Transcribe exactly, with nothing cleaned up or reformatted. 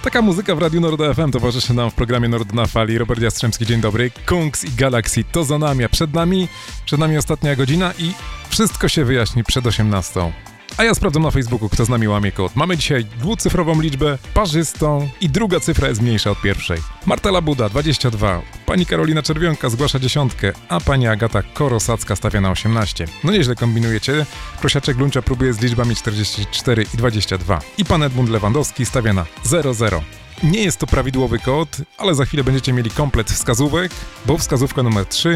Taka muzyka w Radiu Nord F M towarzyszy nam w programie Nord na Fali. Robert Jastrzębski, dzień dobry. Kungs i Galaxy to za nami, a przed nami, przed nami ostatnia godzina i wszystko się wyjaśni przed osiemnastą. A ja sprawdzam na Facebooku, kto z nami łamie kod. Mamy dzisiaj dwucyfrową liczbę, parzystą i druga cyfra jest mniejsza od pierwszej. Marta Labuda, dwadzieścia dwa. Pani Karolina Czerwionka zgłasza dziesiątkę, a pani Agata Korosacka stawia na osiemnaście. No nieźle kombinujecie. Prosiaczek Luncia próbuje z liczbami czterdzieści cztery i dwadzieścia dwa. I pan Edmund Lewandowski stawia na zero zero. Nie jest to prawidłowy kod, ale za chwilę będziecie mieli komplet wskazówek, bo wskazówka numer trzy